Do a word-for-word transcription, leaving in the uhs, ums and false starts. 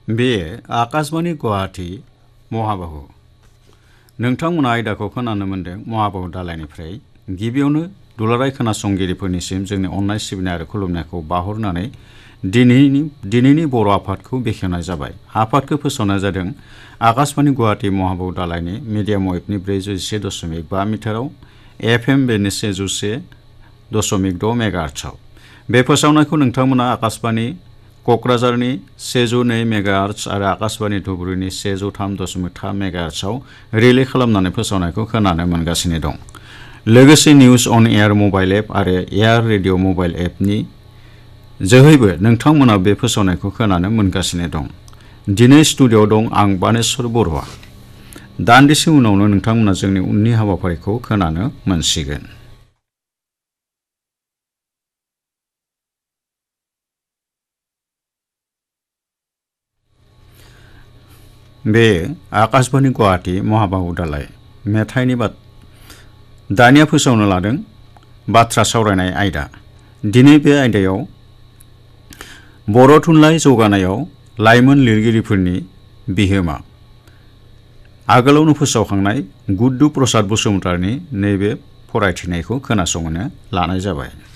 बे आकाशबाणी गुवाहाटी महाबाहु नोंथांमोना आयदाखौ खोनानो मोन्दों महाबाहु दालायनिफ्राय। गिबियावनो दुलाराय खोनासंगिरिफोरनिसिम जोंनि अननाय सिबिनाय आरो खुलुमनायखौ बावहरनानै दिनैनि दिनैनि बर' आफादखौ बेखेवनाय जाबाय। आफादखौ फोसावनाय जादों आकाशबाणी गुवाहाटी महाबाहु दालायनि मिडियाम वेभनि ब्रैजौ जिसे दशमिक बा मिटाराव एफएम बेनि सेजौ से दशमिक द मेगाहार्ट्जआव। बे फोसावनायखौ नोंथांमोना आकाशबाणी क'क्राझारनि सेजौ नै मेगाहार्ट्ज आरो आकाशबाणी धुबुरीनि सेजौ थाम दशमिक थाम मेगाहार्ट्जआव रिले खालामनानै फोसावनायखौ खोनानो मोनगासिनो दं। लोगोसे निउज अन एयार मबाइल एप आरो एयार रेडिअ मबाइल एपनि जोहैबो नोंथांमोना बे फोसावनायखौ खोनानो मोनगासिनो दं। दिनै स्टुडिअ'आव दं आं बानेश्वर बर'आ। दान्दिसे उनावनो नोंथांमोना जोंनि उननि हाबाफारिखौ खोनानो मोनसिगोन। बे आकाशबाणी गुवाहाटी महाबाहु दालाय मेथाइनि बाद दानिया फोसावनो लादों बाथ्रा सावरायनाय आयदा। दिनै बे आयदायाव बर' थुनलाइ जौगानायाव लाइमोन लिरगिरिफोरनि बिहोमा आगोलावनो फोसावखांनाय गुड्डु प्रसाद बसुमतारिनि नैबे फरायथिनायखौ खोनासंनो लानाय जाबाय।